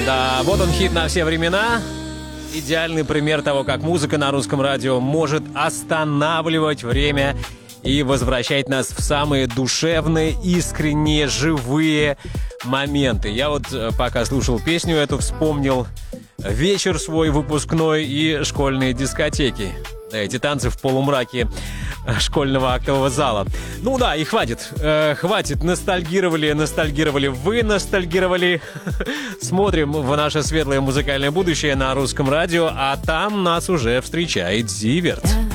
Да, вот он, хит на все времена. Идеальный пример того, как музыка на русском радио может останавливать время и возвращать нас в самые душевные, искренние, живые моменты. Я вот, пока слушал песню эту, вспомнил вечер свой выпускной и школьные дискотеки. Эти танцы в полумраке школьного актового зала. Ну да, и хватит. Хватит. Ностальгировали. Вы ностальгировали. Смотрим в наше светлое музыкальное будущее на русском радио, а там нас уже встречает Зиверт.